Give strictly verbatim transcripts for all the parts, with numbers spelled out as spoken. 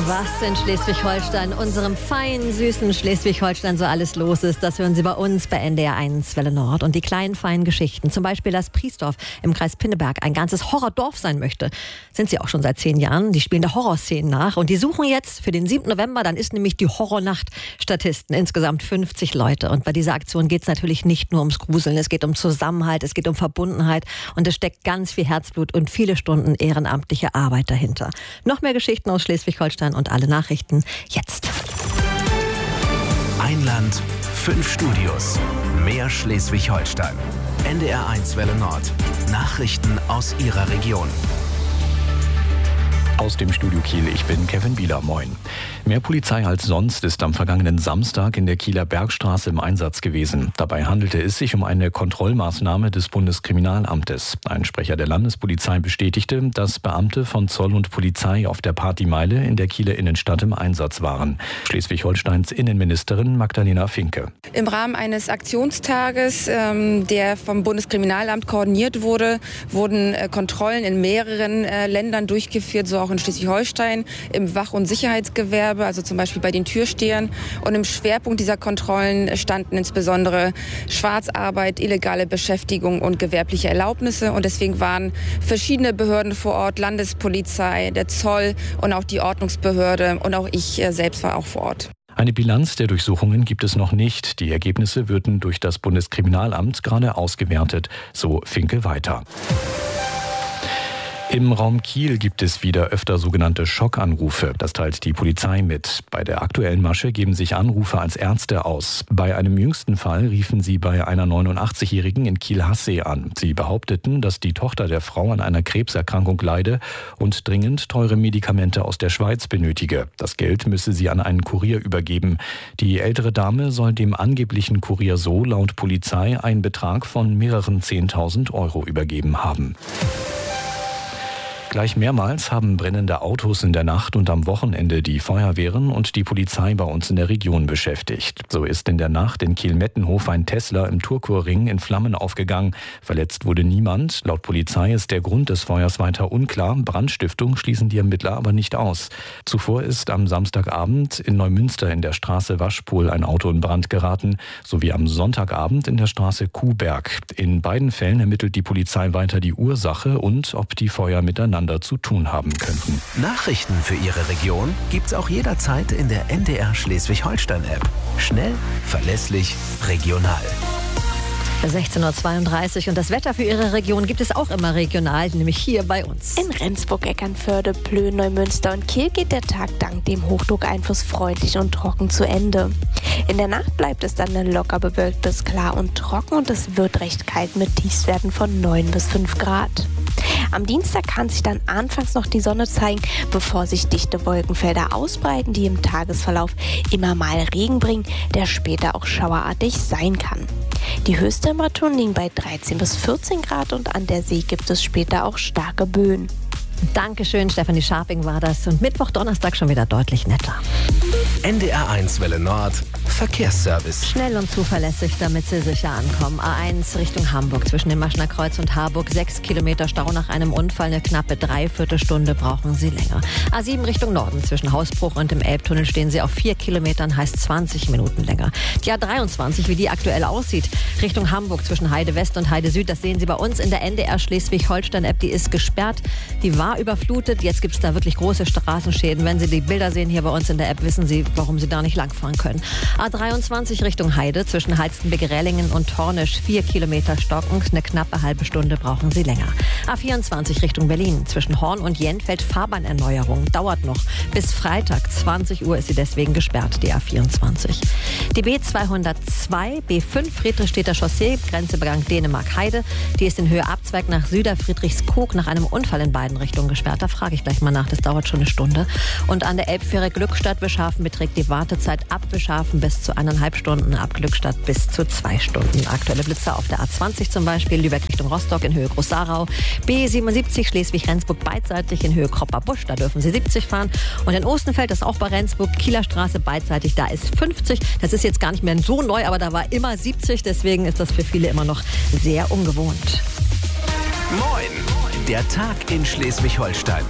Was in Schleswig-Holstein, unserem feinen, süßen Schleswig-Holstein, so alles los ist, das hören Sie bei uns bei N D R eins Welle Nord. Und die kleinen, feinen Geschichten, zum Beispiel, dass Priesdorf im Kreis Pinneberg ein ganzes Horrordorf sein möchte, sind sie auch schon seit zehn Jahren. Die spielen der Horrorszenen nach und die suchen jetzt für den siebten November, dann ist nämlich die Horrornacht, Statisten, insgesamt fünfzig Leute. Und bei dieser Aktion geht es natürlich nicht nur ums Gruseln, es geht um Zusammenhalt, es geht um Verbundenheit und es steckt ganz viel Herzblut und viele Stunden ehrenamtliche Arbeit dahinter. Noch mehr Geschichten aus Schleswig-Holstein und alle Nachrichten jetzt. Ein Land, fünf Studios, mehr Schleswig-Holstein. N D R eins Welle Nord. Nachrichten aus Ihrer Region. Aus dem Studio Kiel, ich bin Kevin Bieler, moin. Mehr Polizei als sonst ist am vergangenen Samstag in der Kieler Bergstraße im Einsatz gewesen. Dabei handelte es sich um eine Kontrollmaßnahme des Bundeskriminalamtes. Ein Sprecher der Landespolizei bestätigte, dass Beamte von Zoll und Polizei auf der Partymeile in der Kieler Innenstadt im Einsatz waren. Schleswig-Holsteins Innenministerin Magdalena Finke. Im Rahmen eines Aktionstages, ähm, der vom Bundeskriminalamt koordiniert wurde, wurden äh, Kontrollen in mehreren äh, Ländern durchgeführt, so auch in Schleswig-Holstein, im Wach- und Sicherheitsgewerbe, also zum Beispiel bei den Türstehern. Und im Schwerpunkt dieser Kontrollen standen insbesondere Schwarzarbeit, illegale Beschäftigung und gewerbliche Erlaubnisse. Und deswegen waren verschiedene Behörden vor Ort, Landespolizei, der Zoll und auch die Ordnungsbehörde. Und auch ich selbst war auch vor Ort. Eine Bilanz der Durchsuchungen gibt es noch nicht. Die Ergebnisse würden durch das Bundeskriminalamt gerade ausgewertet. So Finke weiter. Im Raum Kiel gibt es wieder öfter sogenannte Schockanrufe. Das teilt die Polizei mit. Bei der aktuellen Masche geben sich Anrufer als Ärzte aus. Bei einem jüngsten Fall riefen sie bei einer neunundachtzigjährigen in Kiel-Hassee an. Sie behaupteten, dass die Tochter der Frau an einer Krebserkrankung leide und dringend teure Medikamente aus der Schweiz benötige. Das Geld müsse sie an einen Kurier übergeben. Die ältere Dame soll dem angeblichen Kurier so laut Polizei einen Betrag von mehreren zehntausend Euro übergeben haben. Gleich mehrmals haben brennende Autos in der Nacht und am Wochenende die Feuerwehren und die Polizei bei uns in der Region beschäftigt. So ist in der Nacht in Kiel-Mettenhof ein Tesla im Turkurring in Flammen aufgegangen. Verletzt wurde niemand. Laut Polizei ist der Grund des Feuers weiter unklar. Brandstiftung schließen die Ermittler aber nicht aus. Zuvor ist am Samstagabend in Neumünster in der Straße Waschpohl ein Auto in Brand geraten, sowie am Sonntagabend in der Straße Kuhberg. In beiden Fällen ermittelt die Polizei weiter die Ursache und ob die Feuer miteinander zu tun haben könnten. Nachrichten für Ihre Region gibt's auch jederzeit in der N D R Schleswig-Holstein-App. Schnell, verlässlich, regional. sechzehn Uhr zweiunddreißig und das Wetter für Ihre Region gibt es auch immer regional, nämlich hier bei uns. In Rendsburg, Eckernförde, Plön, Neumünster und Kiel geht der Tag dank dem Hochdruckeinfluss freundlich und trocken zu Ende. In der Nacht bleibt es dann locker bewölkt bis klar und trocken und es wird recht kalt mit Tiefstwerten von neun bis fünf Grad. Am Dienstag kann sich dann anfangs noch die Sonne zeigen, bevor sich dichte Wolkenfelder ausbreiten, die im Tagesverlauf immer mal Regen bringen, der später auch schauerartig sein kann. Die Höchsttemperaturen liegen bei dreizehn bis vierzehn Grad und an der See gibt es später auch starke Böen. Dankeschön, Stefanie Scharping war das. Und Mittwoch, Donnerstag schon wieder deutlich netter. N D R eins Welle Nord. Verkehrsservice. Schnell und zuverlässig, damit Sie sicher ankommen. A eins Richtung Hamburg zwischen dem Maschner Kreuz und Harburg. Sechs Kilometer Stau nach einem Unfall. Eine knappe Dreiviertelstunde brauchen Sie länger. A sieben Richtung Norden zwischen Hausbruch und dem Elbtunnel stehen Sie auf vier Kilometern, heißt zwanzig Minuten länger. Die A dreiundzwanzig, wie die aktuell aussieht, Richtung Hamburg zwischen Heide West und Heide Süd, das sehen Sie bei uns in der N D R Schleswig-Holstein-App. Die ist gesperrt, die war überflutet. Jetzt gibt es da wirklich große Straßenschäden. Wenn Sie die Bilder sehen hier bei uns in der App, wissen Sie, warum Sie da nicht langfahren können. A dreiundzwanzig Richtung Heide zwischen Halstenbeke-Rellingen und Tornisch. Vier Kilometer stockend, eine knappe halbe Stunde brauchen Sie länger. A vierundzwanzig Richtung Berlin zwischen Horn und Jenfeld. Fahrbahnerneuerung dauert noch. Bis Freitag zwanzig Uhr ist sie deswegen gesperrt, die A vierundzwanzig. Die B zweihundertzwei, B fünf Friedrichstädter Chaussee, Grenzübergang Dänemark-Heide. Die ist in Höhe Abzweig nach Süderfriedrichskoog nach einem Unfall in beiden Richtungen gesperrt. Da frage ich gleich mal nach, das dauert schon eine Stunde. Und an der Elbfähre Glückstadt-Wischhafen beträgt die Wartezeit ab Wischhafen bis zu eineinhalb Stunden, ab Glückstadt bis zu zwei Stunden. Aktuelle Blitzer auf der A zwanzig zum Beispiel, Lübeck Richtung Rostock in Höhe Groß-Sarau, B siebenundsiebzig Schleswig-Rendsburg beidseitig in Höhe Kropper-Busch, da dürfen Sie siebzig fahren. Und in Ostenfeld, das ist auch bei Rendsburg, Kieler Straße beidseitig, da ist fünfzig. Das ist jetzt gar nicht mehr so neu, aber da war immer siebzig, deswegen ist das für viele immer noch sehr ungewohnt. Moin, der Tag in Schleswig-Holstein.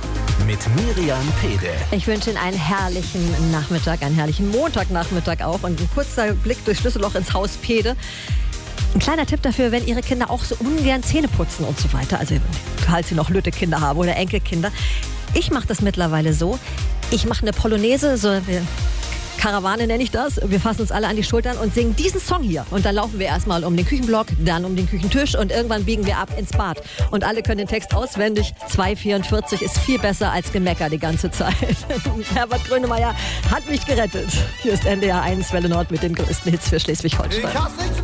mit Miriam Pede. Ich wünsche Ihnen einen herrlichen Nachmittag, einen herrlichen Montagnachmittag auch und ein kurzer Blick durchs Schlüsselloch ins Haus Pede. Ein kleiner Tipp dafür, wenn Ihre Kinder auch so ungern Zähne putzen und so weiter, also falls Sie noch Lütte-Kinder haben oder Enkelkinder. Ich mache das mittlerweile so, ich mache eine Polonaise, so eine Karawane nenne ich das. Wir fassen uns alle an die Schultern und singen diesen Song hier. Und dann laufen wir erstmal um den Küchenblock, dann um den Küchentisch und irgendwann biegen wir ab ins Bad. Und alle können den Text auswendig. zwei vierundvierzig ist viel besser als Gemecker die ganze Zeit. Herbert Grönemeyer hat mich gerettet. Hier ist N D R eins Welle Nord mit den größten Hits für Schleswig-Holstein.